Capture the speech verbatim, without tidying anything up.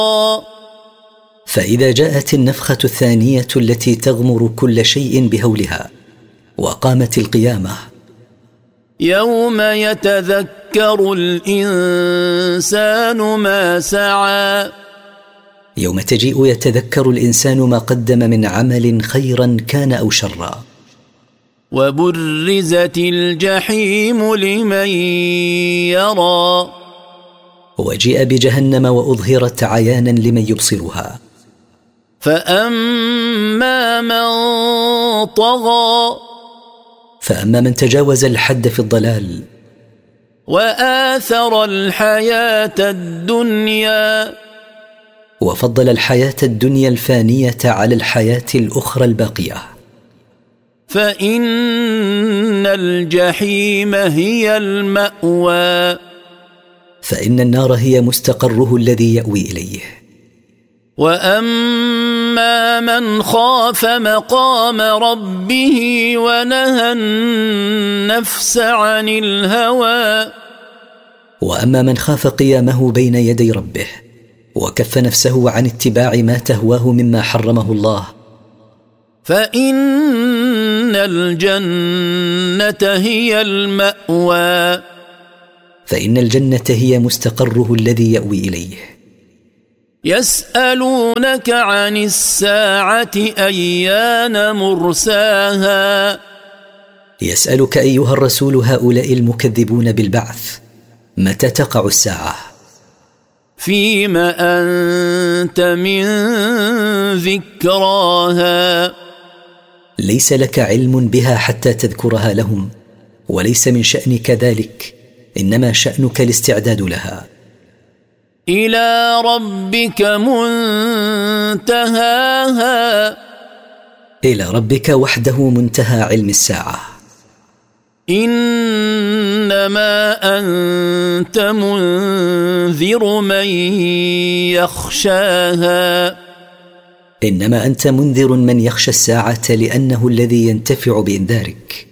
فإذا جاءت النفخة الثانية التي تغمر كل شيء بهولها وقامت القيامة، يوم يتذكر الإنسان ما سعى، يوم تجيء يتذكر الإنسان ما قدم من عمل خيرا كان أو شرا. وبرزت الجحيم لمن يرى، وجيء بجهنم وأظهرت عيانا لمن يبصرها. فأما من طغى، فأما من تجاوز الحد في الضلال وآثر الحياة الدنيا، وفضل الحياة الدنيا الفانية على الحياة الأخرى الباقية، فإن الجحيم هي المأوى، فإن النار هي مستقره الذي يأوي إليه. وأما من خاف مقام ربه ونهى النفس عن الهوى، وأما من خاف قيامه بين يدي ربه وكف نفسه عن اتباع ما تهواه مما حرمه الله، فإن الجنة هي المأوى، فإن الجنة هي مستقره الذي يأوي إليه. يسألونك عن الساعة أيان مرساها، يسألك أيها الرسول هؤلاء المكذبون بالبعث متى تقع الساعة؟ فيما أنت من ذكراها، ليس لك علم بها حتى تذكرها لهم، وليس من شأنك ذلك، إنما شأنك الاستعداد لها. إلى ربك منتهاها، إلى ربك وحده منتهى علم الساعة. إنما أنت منذر من يخشاها، إنما أنت منذر من يخشى الساعة لأنه الذي ينتفع بإنذارك.